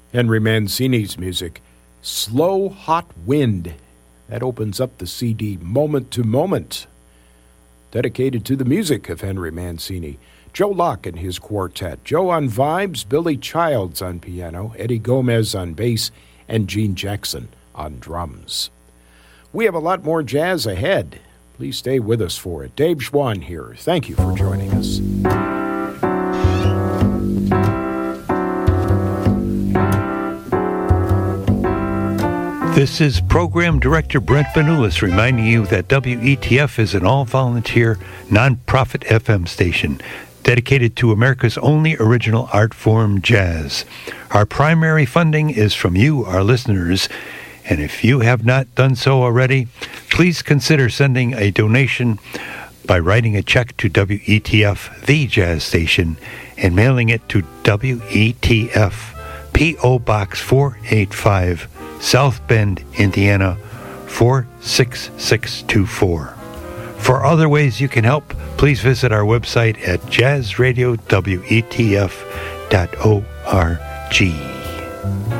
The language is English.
Henry Mancini's music, Slow Hot Wind. That opens up the CD Moment to Moment, dedicated to the music of Henry Mancini. Joe Locke and his quartet. Joe on vibes, Billy Childs on piano, Eddie Gomez on bass, and Gene Jackson on drums. We have a lot more jazz ahead. Please stay with us for it. Dave Schwann here. Thank you for joining us. This is Program Director Brent Vanoulis reminding you that WETF is an all-volunteer, non-profit FM station dedicated to America's only original art form, jazz. Our primary funding is from you, our listeners, and if you have not done so already, please consider sending a donation by writing a check to WETF, the jazz station, and mailing it to WETF, P.O. Box 485, South Bend, Indiana, 46624. For other ways you can help, please visit our website at jazzradiowetf.org.